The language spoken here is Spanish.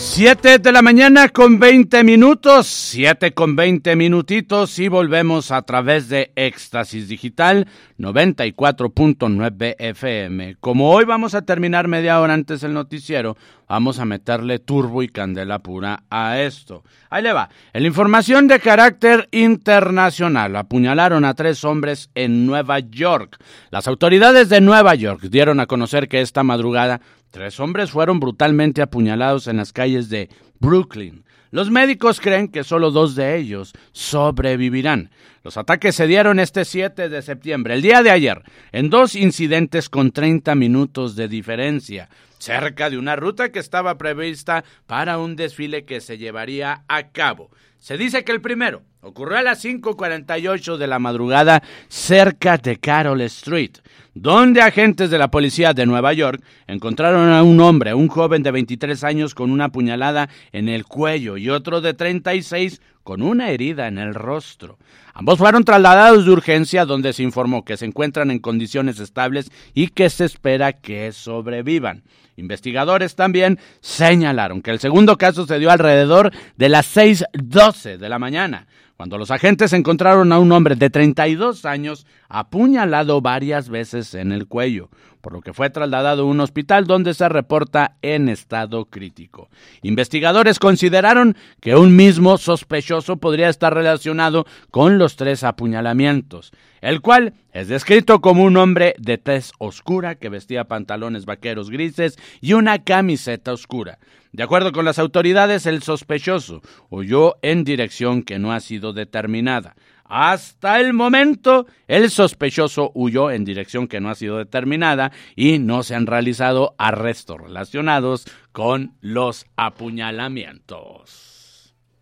7 de la mañana con 20 minutos, 7 con 20 minutitos y volvemos a través de Éxtasis Digital 94.9 FM. Como hoy vamos a terminar media hora antes del noticiero, vamos a meterle turbo y candela pura a esto. Ahí le va. En la información de carácter internacional, apuñalaron a 3 hombres en Nueva York. Las autoridades de Nueva York dieron a conocer que esta madrugada 3 hombres fueron brutalmente apuñalados en las calles de Brooklyn. Los médicos creen que solo 2 de ellos sobrevivirán. Los ataques se dieron este 7 de septiembre, el día de ayer, en 2 incidentes con 30 minutos de diferencia, cerca de una ruta que estaba prevista para un desfile que se llevaría a cabo. Se dice que el primero ocurrió a las 5:48 de la madrugada cerca de Carroll Street, donde agentes de la policía de Nueva York encontraron a un hombre, un joven de 23 años con una puñalada en el cuello y otro de 36 con una herida en el rostro. Ambos fueron trasladados de urgencia, donde se informó que se encuentran en condiciones estables y que se espera que sobrevivan. Investigadores también señalaron que el segundo caso se dio alrededor de las 6:12 de la mañana, cuando los agentes encontraron a un hombre de 32 años apuñalado varias veces en el cuello, por lo que fue trasladado a un hospital donde se reporta en estado crítico. Investigadores consideraron que un mismo sospechoso podría estar relacionado con los 3 apuñalamientos, el cual es descrito como un hombre de tez oscura que vestía pantalones vaqueros grises y una camiseta oscura. De acuerdo con las autoridades, el sospechoso huyó en dirección que no ha sido determinada. Hasta el momento, el sospechoso huyó en dirección que no ha sido determinada y no se han realizado arrestos relacionados con los apuñalamientos.